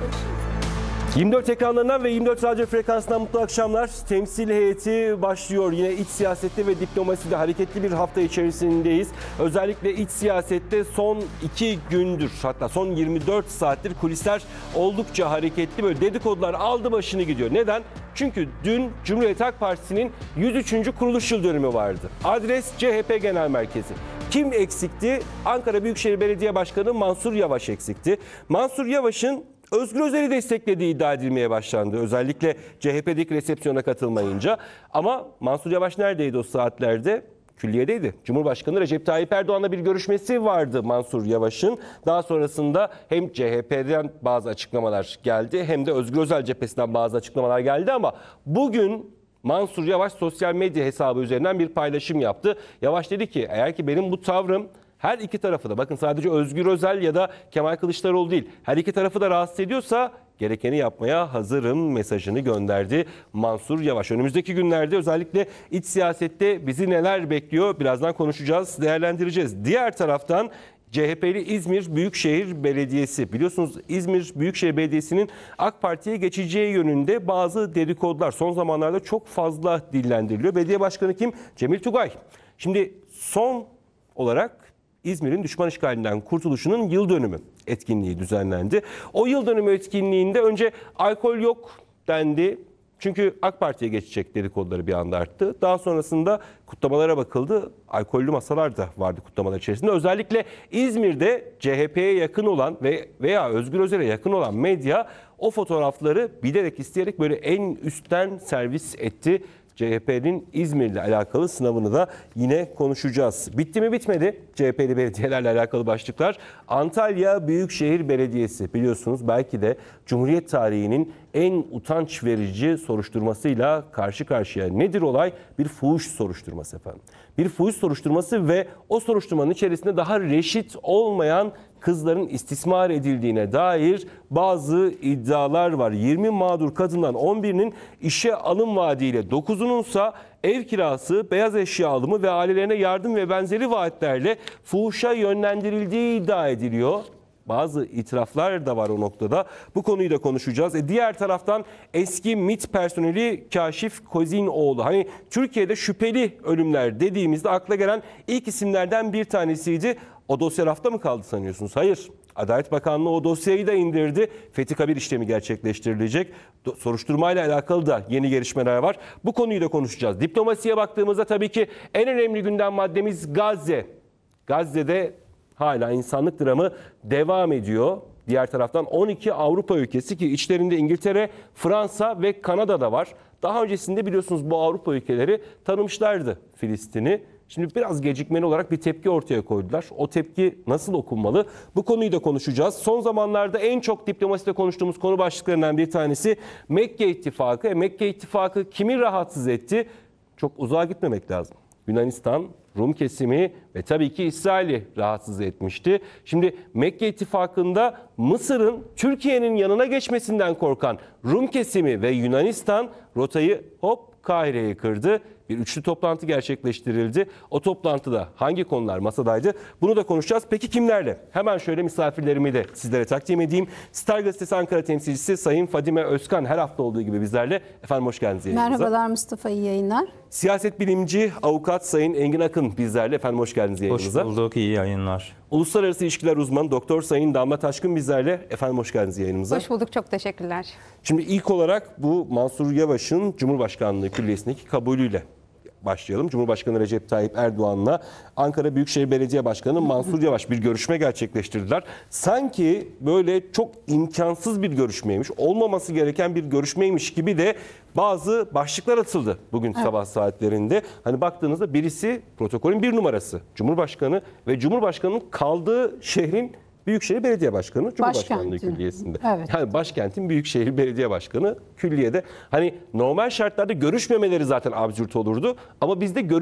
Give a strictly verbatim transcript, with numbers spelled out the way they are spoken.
yirmi dört ekranlarından ve yirmi dört radyo frekansından mutlu akşamlar. Temsil heyeti başlıyor. Yine iç siyasette ve diplomaside hareketli bir hafta içerisindeyiz. Özellikle iç siyasette son iki gündür, hatta son yirmi dört saattir kulisler oldukça hareketli. Böyle dedikodular aldı başını gidiyor. Neden? Çünkü dün Cumhuriyet Halk Partisi'nin yüz üçüncü kuruluş yıl dönümü vardı. Adres C H P Genel Merkezi. Kim eksikti? Ankara Büyükşehir Belediye Başkanı Mansur Yavaş eksikti. Mansur Yavaş'ın Özgür Özel'i desteklediği iddia edilmeye başlandı. Özellikle C H P'deki resepsiyona katılmayınca. Ama Mansur Yavaş neredeydi o saatlerde? Külliyedeydi. Cumhurbaşkanı Recep Tayyip Erdoğan'la bir görüşmesi vardı Mansur Yavaş'ın. Daha sonrasında hem C H P'den bazı açıklamalar geldi hem de Özgür Özel cephesinden bazı açıklamalar geldi ama bugün Mansur Yavaş sosyal medya hesabı üzerinden bir paylaşım yaptı. Yavaş dedi ki eğer ki benim bu tavrım her iki tarafı da, bakın sadece Özgür Özel ya da Kemal Kılıçdaroğlu değil, her iki tarafı da rahatsız ediyorsa gerekeni yapmaya hazırım mesajını gönderdi Mansur Yavaş. Önümüzdeki günlerde özellikle iç siyasette bizi neler bekliyor birazdan konuşacağız, değerlendireceğiz. Diğer taraftan C H P'li İzmir Büyükşehir Belediyesi, biliyorsunuz İzmir Büyükşehir Belediyesi'nin AK Parti'ye geçeceği yönünde bazı dedikodular son zamanlarda çok fazla dillendiriliyor. Belediye Başkanı kim? Cemil Tugay. Şimdi son olarak İzmir'in düşman işgalinden kurtuluşunun yıl dönümü etkinliği düzenlendi. O yıl dönümü etkinliğinde önce alkol yok dendi. Çünkü AK Parti'ye geçecek dedikoduları bir anda arttı. Daha sonrasında kutlamalara bakıldı. Alkollü masalar da vardı kutlamalar içerisinde. Özellikle İzmir'de C H P'ye yakın olan ve veya Özgür Özel'e yakın olan medya o fotoğrafları bilerek, isteyerek böyle en üstten servis etti. C H P'nin İzmir'le alakalı sınavını da yine konuşacağız. Bitti mi bitmedi C H P'li belediyelerle alakalı başlıklar. Antalya Büyükşehir Belediyesi, biliyorsunuz belki de Cumhuriyet tarihinin en utanç verici soruşturmasıyla karşı karşıya. Nedir olay? Bir fuhuş soruşturması efendim. Bir fuhuş soruşturması ve o soruşturmanın içerisinde daha reşit olmayan kızların istismar edildiğine dair bazı iddialar var. yirmi mağdur kadından on birinin işe alım vaadiyle, dokuzununsa ev kirası, beyaz eşya alımı ve ailelerine yardım ve benzeri vaatlerle fuhuşa yönlendirildiği iddia ediliyor. Bazı itiraflar da var o noktada. Bu konuyu da konuşacağız. E diğer taraftan eski MİT personeli Kaşif Kozinoğlu. Hani Türkiye'de şüpheli ölümler dediğimizde akla gelen ilk isimlerden bir tanesiydi. O dosya rafta mı kaldı sanıyorsunuz? Hayır. Adalet Bakanlığı o dosyayı da indirdi. Fethi Kabir işlemi gerçekleştirilecek. Soruşturmayla alakalı da yeni gelişmeler var. Bu konuyu da konuşacağız. Diplomasiye baktığımızda tabii ki en önemli gündem maddemiz Gazze. Gazze'de hala insanlık dramı devam ediyor. Diğer taraftan on iki Avrupa ülkesi, ki içlerinde İngiltere, Fransa ve Kanada da var. Daha öncesinde biliyorsunuz bu Avrupa ülkeleri tanımışlardı Filistin'i. Şimdi biraz gecikmeli olarak bir tepki ortaya koydular. O tepki nasıl okunmalı? Bu konuyu da konuşacağız. Son zamanlarda en çok diplomaside konuştuğumuz konu başlıklarından bir tanesi Mekke İttifakı. E, Mekke İttifakı kimi rahatsız etti? Çok uzağa gitmemek lazım. Yunanistan, Rum kesimi ve tabii ki İsrail'i rahatsız etmişti. Şimdi Mekke İttifakı'nda Mısır'ın Türkiye'nin yanına geçmesinden korkan Rum kesimi ve Yunanistan rotayı hop Kahire'ye kırdı. Bir üçlü toplantı gerçekleştirildi. O toplantıda hangi konular masadaydı? Bunu da konuşacağız. Peki kimlerle? Hemen şöyle misafirlerimi de sizlere takdim edeyim. Star Gazetesi Ankara temsilcisi Sayın Fadime Özkan her hafta olduğu gibi bizlerle. Efendim hoş geldiniz yayınımıza. Merhabalar Mustafa, iyi yayınlar. Siyaset bilimci avukat Sayın Engin Akın bizlerle. Efendim hoş geldiniz yayınımıza. Hoş bulduk, iyi yayınlar. Uluslararası İlişkiler Uzmanı Doktor Sayın Damla Taşkın bizlerle. Efendim hoş geldiniz yayınımıza. Hoş bulduk, çok teşekkürler. Şimdi ilk olarak bu Mansur Yavaş'ın Cumhurbaşkanlığı Külliyesi'ndeki kabulüyle başlayalım. Cumhurbaşkanı Recep Tayyip Erdoğan'la Ankara Büyükşehir Belediye Başkanı Mansur Yavaş bir görüşme gerçekleştirdiler. Sanki böyle çok imkansız bir görüşmeymiş, olmaması gereken bir görüşmeymiş gibi de bazı başlıklar atıldı bugün evet. sabah saatlerinde. Hani baktığınızda birisi protokolün bir numarası Cumhurbaşkanı ve Cumhurbaşkanı'nın kaldığı şehrin Büyükşehir Belediye Başkanı Cumhurbaşkanlığı Başkentin. Külliyesi'nde. Evet. Yani başkentin Büyükşehir Belediye Başkanı külliyede. Hani normal şartlarda görüşmemeleri zaten absürt olurdu ama bizde görüş